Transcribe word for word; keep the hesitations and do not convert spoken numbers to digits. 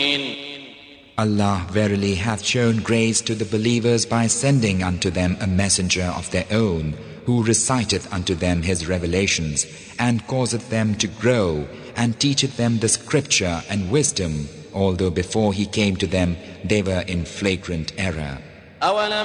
Allah verily hath shown grace to the believers by sending unto them a messenger of their own, who reciteth unto them his revelations, and causeth them to grow, and teacheth them the scripture and wisdom, although before he came to them they were in flagrant error.